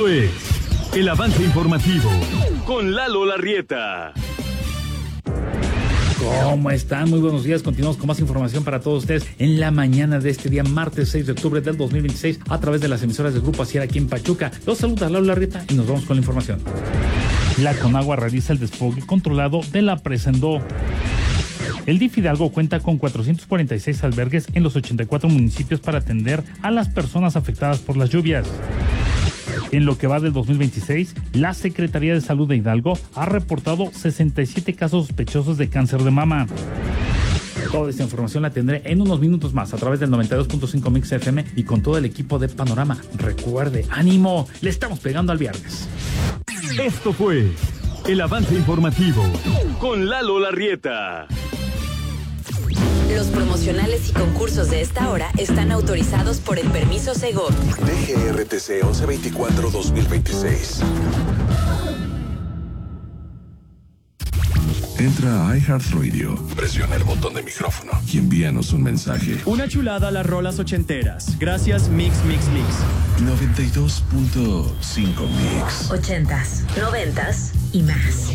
Es el avance informativo con Lalo Larrieta. ¿Cómo están? Muy buenos días. Continuamos con más información para todos ustedes en la mañana de este día, martes 6 de octubre del 2026, a través de las emisoras del Grupo Asier aquí en Pachuca. Los saluda Lalo Larrieta y nos vamos con la información. La Conagua realiza el desfogue controlado de la presa en Do. El DIF Hidalgo cuenta con 446 albergues en los 84 municipios para atender a las personas afectadas por las lluvias. En lo que va del 2026, la Secretaría de Salud de Hidalgo ha reportado 67 casos sospechosos de cáncer de mama. Toda esta información la tendré en unos minutos más a través del 92.5 Mix FM y con todo el equipo de Panorama. Recuerde, ánimo, le estamos pegando al viernes. Esto fue el avance informativo con Lalo Larrieta. Los promocionales y concursos de esta hora están autorizados por el permiso Segov. DGRTC 1124-2026. Entra a iHeartRadio, presiona el botón de micrófono y envíanos un mensaje. Una chulada a las rolas ochenteras. Gracias Mix. 92.5 Mix. 80s, 90s y más.